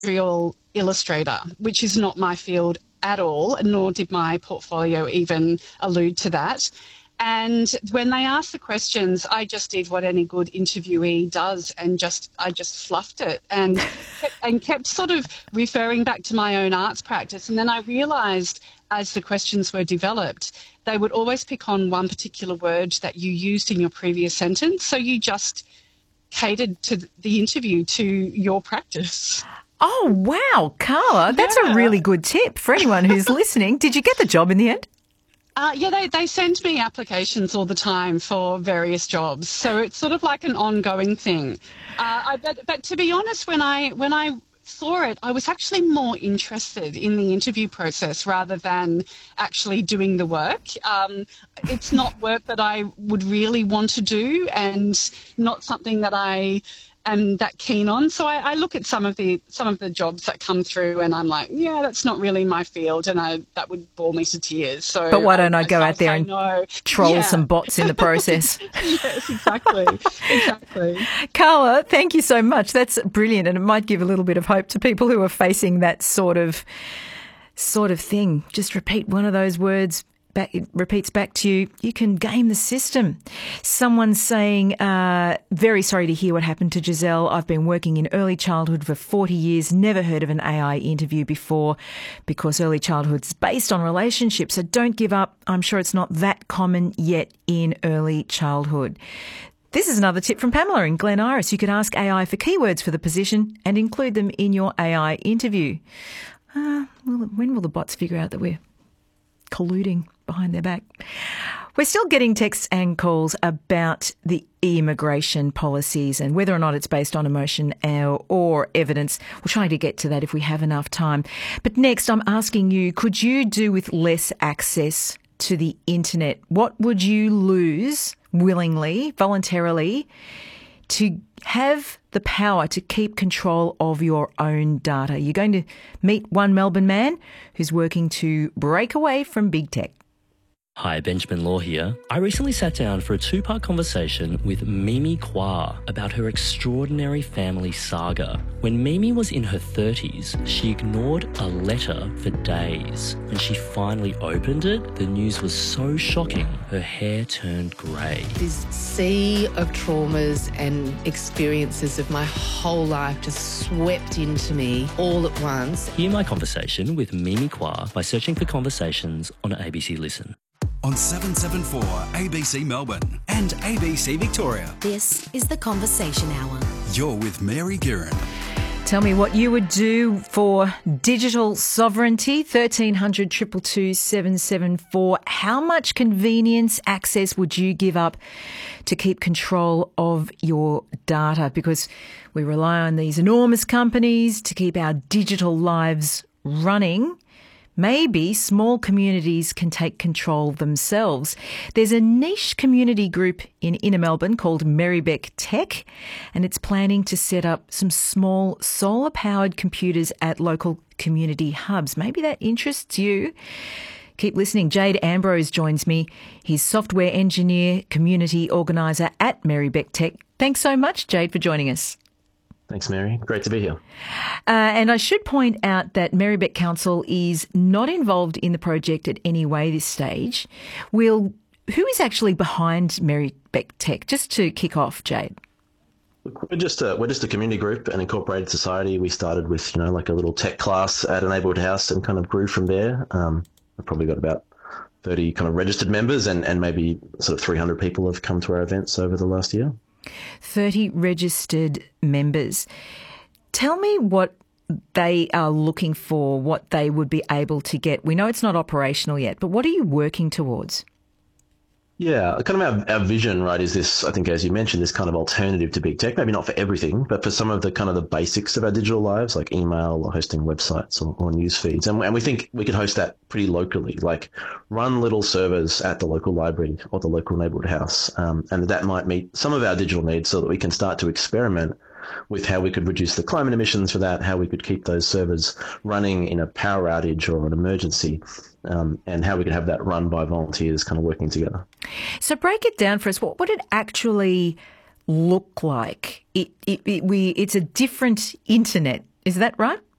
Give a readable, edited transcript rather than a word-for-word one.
industrial illustrator, which is not my field at all, nor did my portfolio even allude to that. And when they asked the questions, I just did what any good interviewee does, and I just fluffed it and kept sort of referring back to my own arts practice. And then I realised, as the questions were developed, they would always pick on one particular word that you used in your previous sentence. So you just catered to the interview to your practice. Oh, wow, Carla, that's a really good tip for anyone who's listening. Did you get the job in the end? They send me applications all the time for various jobs, so it's sort of like an ongoing thing. But to be honest, when I saw it, I was actually more interested in the interview process rather than actually doing the work. It's not work that I would really want to do, and not something that I am that keen on. So I look at some of the jobs that come through, and I'm like, yeah, that's not really my field, and that would bore me to tears. So, but why don't I go out there and troll some bots in the process? Yes, exactly. Carla, thank you so much. That's brilliant, and it might give a little bit of hope to people who are facing that sort of thing. Just repeat one of those words. It repeats back to you, you can game the system. Someone's saying, very sorry to hear what happened to Giselle. I've been working in early childhood for 40 years, never heard of an AI interview before, because early childhood's based on relationships, so don't give up. I'm sure it's not that common yet in early childhood. This is another tip from Pamela in Glen Iris. You could ask AI for keywords for the position and include them in your AI interview. When will the bots figure out that we're colluding behind their back? We're still getting texts and calls about the immigration policies and whether or not it's based on emotion or evidence. We'll try to get to that if we have enough time. But next, I'm asking you, could you do with less access to the internet? What would you lose willingly, voluntarily, to have the power to keep control of your own data? You're going to meet one Melbourne man who's working to break away from big tech. Hi, Benjamin Law here. I recently sat down for a two-part conversation with Mimi Kwa about her extraordinary family saga. When Mimi was in her 30s, she ignored a letter for days. When she finally opened it, the news was so shocking, her hair turned grey. This sea of traumas and experiences of my whole life just swept into me all at once. Hear my conversation with Mimi Kwa by searching for Conversations on ABC Listen. On 774 ABC Melbourne and ABC Victoria. This is The Conversation Hour. You're with Mary Guerin. Tell me what you would do for digital sovereignty. 1300 222 774. How much convenience access would you give up to keep control of your data? Because we rely on these enormous companies to keep our digital lives running. Maybe small communities can take control themselves. There's a niche community group in inner Melbourne called Marybeck Tech, and it's planning to set up some small solar-powered computers at local community hubs. Maybe that interests you. Keep listening. Jade Ambrose joins me. He's software engineer, community organiser at Marybeck Tech. Thanks so much, Jade, for joining us. Thanks, Mary. Great to be here. And I should point out that Marybeck Council is not involved in the project at any way this stage. Who is actually behind Marybeck Tech? Just to kick off, Jade. We're just a community group, an incorporated society. We started with, like a little tech class at a neighbourhood house and kind of grew from there. We've probably got about 30 kind of registered members and maybe sort of 300 people have come to our events over the last year. 30 registered members. Tell me what they are looking for, what they would be able to get. We know it's not operational yet, but what are you working towards? Yeah, kind of our vision, right, is this, I think, as you mentioned, this kind of alternative to big tech, maybe not for everything, but for some of the kind of the basics of our digital lives, like email or hosting websites or news feeds. And we think we could host that pretty locally, like run little servers at the local library or the local neighbourhood house. And that might meet some of our digital needs so that we can start to experiment with how we could reduce the climate emissions for that, how we could keep those servers running in a power outage or an emergency, and how we could have that run by volunteers kind of working together. So break it down for us. What would it actually look like? It's a different internet. Is that right?